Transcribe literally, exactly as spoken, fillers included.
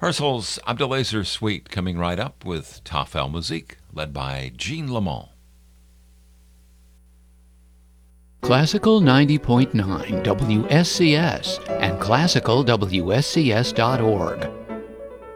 Purcell's Abdelaziz Suite coming right up with Taf El Musique, led by Jean Lamont. Classical ninety point nine W S C S and classical W S C S dot org.